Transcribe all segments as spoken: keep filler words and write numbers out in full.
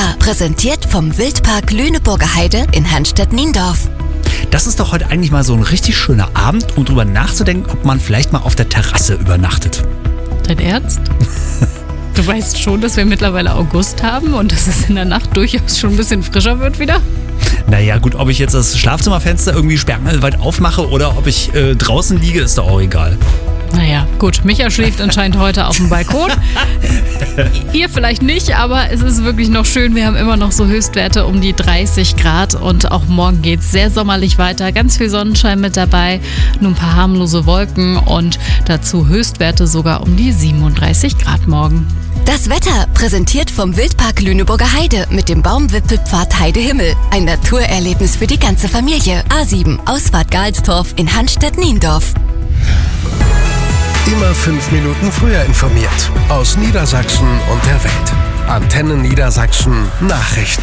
Wetter präsentiert vom Wildpark Lüneburger Heide in Hanstedt-Niendorf. Das ist doch heute eigentlich mal so ein richtig schöner Abend, um drüber nachzudenken, ob man vielleicht mal auf der Terrasse übernachtet. Dein Ernst? Du weißt schon, dass wir mittlerweile August haben und dass es in der Nacht durchaus schon ein bisschen frischer wird wieder? Naja gut, ob ich jetzt das Schlafzimmerfenster irgendwie sperrangelweit aufmache oder ob ich äh, draußen liege, ist doch auch egal. Naja, gut. Micha schläft anscheinend heute auf dem Balkon. Ihr vielleicht nicht, aber es ist wirklich noch schön. Wir haben immer noch so Höchstwerte um die dreißig Grad und auch morgen geht es sehr sommerlich weiter. Ganz viel Sonnenschein mit dabei, nur ein paar harmlose Wolken und dazu Höchstwerte sogar um die siebenunddreißig Grad morgen. Das Wetter präsentiert vom Wildpark Lüneburger Heide mit dem Baumwipfelpfad Heidehimmel. Ein Naturerlebnis für die ganze Familie. A sieben, Ausfahrt Galstorf in Hanstedt-Niendorf. Immer fünf Minuten früher informiert. Aus Niedersachsen und der Welt. Antenne Niedersachsen Nachrichten.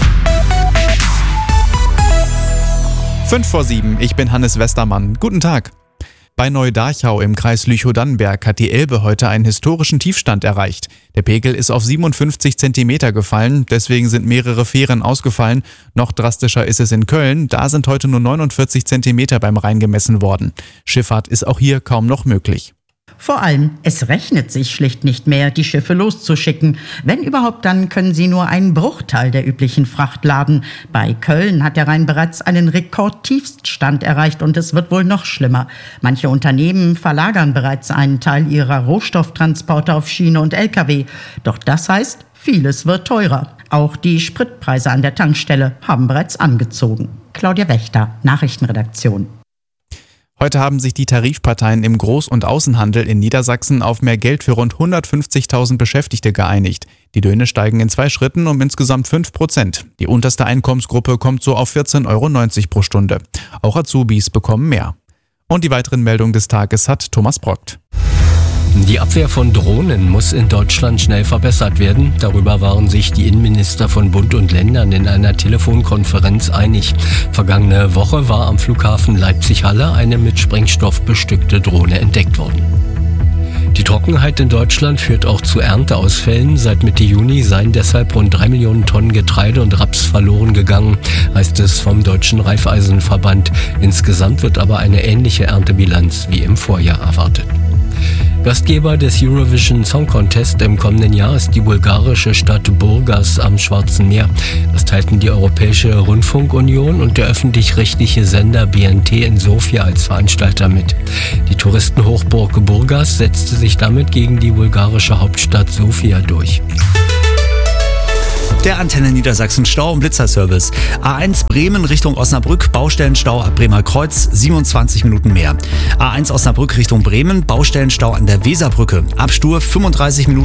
Fünf vor sieben, ich bin Hannes Westermann. Guten Tag. Bei Neudarchau im Kreis Lüchow-Dannenberg hat die Elbe heute einen historischen Tiefstand erreicht. Der Pegel ist auf siebenundfünfzig Zentimeter gefallen, deswegen sind mehrere Fähren ausgefallen. Noch drastischer ist es in Köln, da sind heute nur neunundvierzig Zentimeter beim Rhein gemessen worden. Schifffahrt ist auch hier kaum noch möglich. Vor allem, es rechnet sich schlicht nicht mehr, die Schiffe loszuschicken. Wenn überhaupt, dann können sie nur einen Bruchteil der üblichen Fracht laden. Bei Köln hat der Rhein bereits einen Rekordtiefststand erreicht und es wird wohl noch schlimmer. Manche Unternehmen verlagern bereits einen Teil ihrer Rohstofftransporte auf Schiene und L K W. Doch das heißt, vieles wird teurer. Auch die Spritpreise an der Tankstelle haben bereits angezogen. Claudia Wächter, Nachrichtenredaktion. Heute haben sich die Tarifparteien im Groß- und Außenhandel in Niedersachsen auf mehr Geld für rund hundertfünfzigtausend Beschäftigte geeinigt. Die Löhne steigen in zwei Schritten um insgesamt fünf Prozent. Die unterste Einkommensgruppe kommt so auf vierzehn Euro neunzig pro Stunde. Auch Azubis bekommen mehr. Und die weiteren Meldungen des Tages hat Thomas Brockt. Die Abwehr von Drohnen muss in Deutschland schnell verbessert werden. Darüber waren sich die Innenminister von Bund und Ländern in einer Telefonkonferenz einig. Vergangene Woche war am Flughafen Leipzig-Halle eine mit Sprengstoff bestückte Drohne entdeckt worden. Die Trockenheit in Deutschland führt auch zu Ernteausfällen. Seit Mitte Juni seien deshalb rund drei Millionen Tonnen Getreide und Raps verloren gegangen, heißt es vom Deutschen Reifeisenverband. Insgesamt wird aber eine ähnliche Erntebilanz wie im Vorjahr erwartet. Gastgeber des Eurovision Song Contest im kommenden Jahr ist die bulgarische Stadt Burgas am Schwarzen Meer. Das teilten die Europäische Rundfunkunion und der öffentlich-rechtliche Sender B N T in Sofia als Veranstalter mit. Die Touristenhochburg Burgas setzte sich damit gegen die bulgarische Hauptstadt Sofia durch. Der Antenne Niedersachsen Stau- und Blitzerservice. A eins Bremen Richtung Osnabrück, Baustellenstau ab Bremer Kreuz, siebenundzwanzig Minuten mehr. A eins Osnabrück Richtung Bremen, Baustellenstau an der Weserbrücke. Ab Stur fünfunddreißig Minuten.